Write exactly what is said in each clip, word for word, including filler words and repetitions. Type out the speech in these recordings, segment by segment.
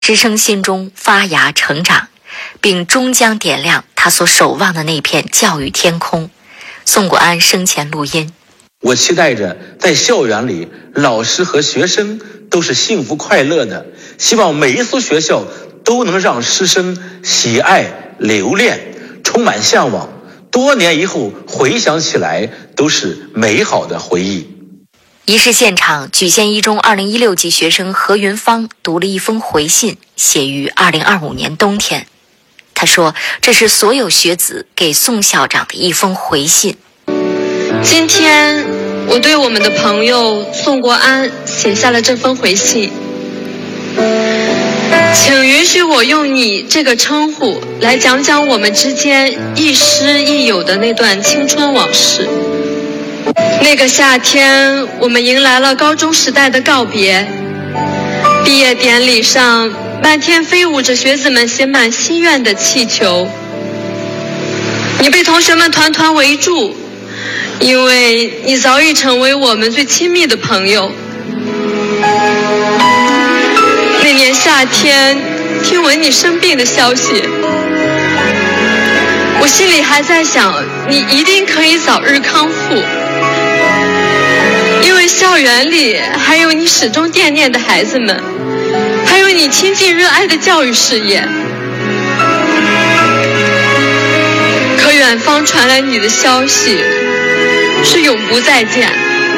师生心中发芽成长，并终将点亮他所守望的那片教育天空。宋国安生前录音： 我期待着在校园里，老师和学生都是幸福快乐的，希望每一所学校都能让师生喜爱留恋，充满向往，多年以后回想起来都是美好的回忆。 仪式现场，莒县一中二零一六级学生何云芳读了一封回信，写于二零二五年冬天。他说，这是所有学子给宋校长的一封回信。 今天我对我们的朋友宋国安写下了这封回信，请允许我用你这个称呼来讲讲我们之间亦师亦友的那段青春往事。那个夏天，我们迎来了高中时代的告别。毕业典礼上，漫天飞舞着学子们写满心愿的气球。你被同学们团团围住，因为你早已成为我们最亲密的朋友。那年夏天，听闻你生病的消息，我心里还在想，你一定可以早日康复。因为校园里还有你始终惦念的孩子们，还有你倾尽热爱的教育事业。可远方传来你的消息，是永不再见。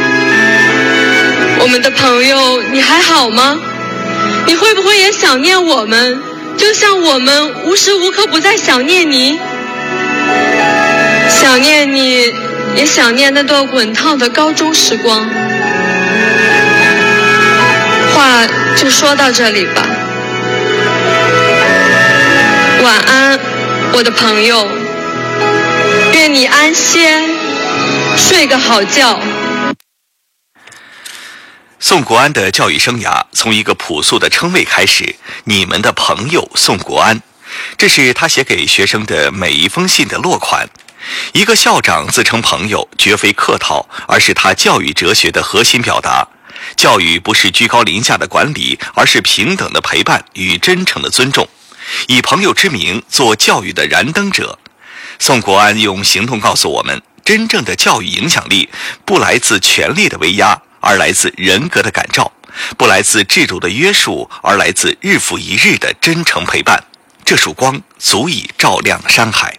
我们的朋友，你还好吗？你会不会也想念我们，就像我们无时无刻不在想念你？想念你，也想念那段滚烫的高中时光。话就说到这里吧，晚安，我的朋友，愿你安歇，睡个好觉。 宋国安的教育生涯从一个朴素的称谓开始，你们的朋友宋国安，这是他写给学生的每一封信的落款。一个校长自称朋友，绝非客套，而是他教育哲学的核心表达。教育不是居高临下的管理，而是平等的陪伴与真诚的尊重。以朋友之名做教育的燃灯者。宋国安用行动告诉我们，真正的教育影响力不来自权力的威压，而来自人格的感召；不来自制度的约束，而来自日复一日的真诚陪伴。这束光足以照亮山海。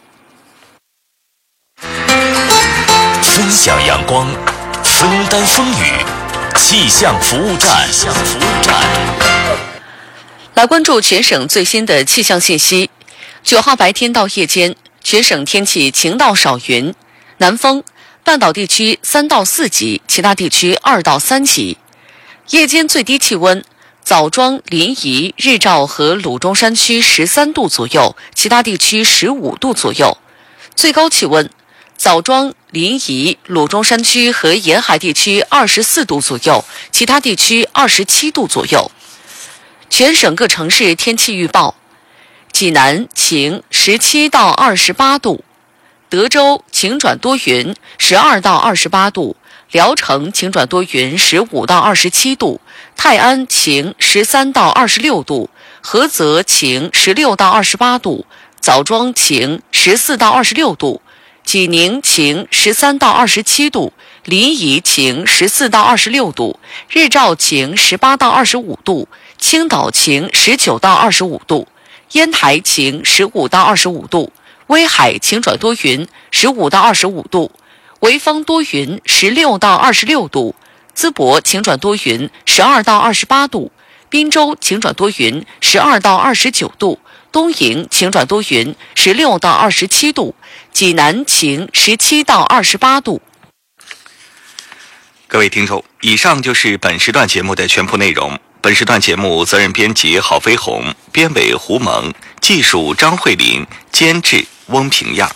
分享阳光，分担风雨，气象服务站。气象服务站。 来关注全省最新的气象信息。九号白天到夜间，全省天气晴到少云，南风，半岛地区三到四级，其他地区二到三级。夜间最低气温，枣庄、临沂、日照和鲁中山区十三度左右，其他地区十五度左右。最高气温，枣庄、临沂、鲁中山区和沿海地区二十四度左右，其他地区二十七度左右。全省各城市天气预报：济南晴，十七到二十八度；德州晴转多云，十二到二十八度；聊城晴转多云，十五到二十七度；泰安晴，十三到二十六度；菏泽晴，十六到二十八度；枣庄晴，十四到二十六度；济宁晴，十三到二十七度；临沂晴，十四到二十六度；日照晴，十八到二十五度；青岛晴，十九到二十五度；烟台晴，十五到二十五度；威海晴转多云，十五到二十五度；潍坊多云，十六到二十六度；淄博晴转多云，十二到二十八度；滨州晴转多云，十二到二十九度；东营晴转多云，十六到二十七度；济南晴，十七到二十八度。 各位听众，以上就是本时段节目的全部内容。本时段节目责任编辑郝飞鸿，编委胡萌，技术张慧玲，监制翁平亚。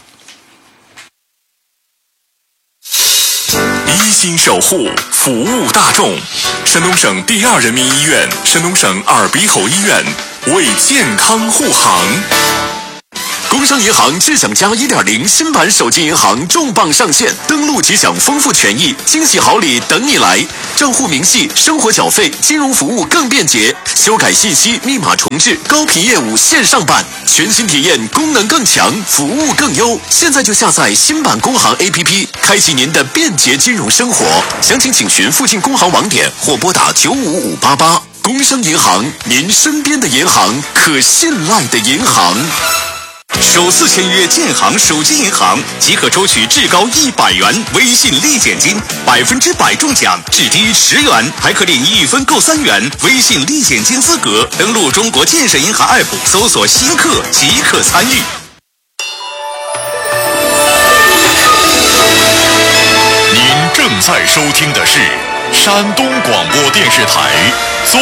一心守护，服务大众。山东省第二人民医院、山东省耳鼻喉医院为健康护航。 工商银行智享加 一点零 新版手机银行重磅上线，登录即享丰富权益，惊喜好礼等你来。账户明细、生活缴费、金融服务更便捷，修改信息、密码重置、高频业务线上办，全新体验，功能更强，服务更优。现在就下载新版工行 A P P， 开启您的便捷金融生活。详情请询附近工行网点或拨打九五五八八。工商银行，您身边的银行，可信赖的银行。 首次签约建行手机银行即可抽取至高一百元微信立减金，百分之百中奖，至低十元，还可领一分购三元微信立减金资格。登录中国建设银行 A P P 搜索新客即可参与。 您正在收听的是山东广播电视台。